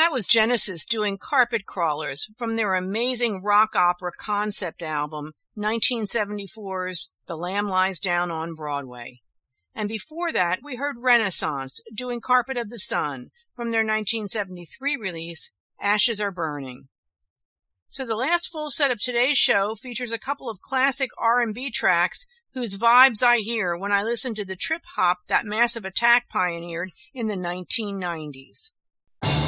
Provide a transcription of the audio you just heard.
That was Genesis doing Carpet Crawlers from their amazing rock opera concept album, 1974's The Lamb Lies Down on Broadway. And before that, we heard Renaissance doing Carpet of the Sun from their 1973 release, Ashes Are Burning. So the last full set of today's show features a couple of classic R&B tracks whose vibes I hear when I listen to the trip hop that Massive Attack pioneered in the 1990s.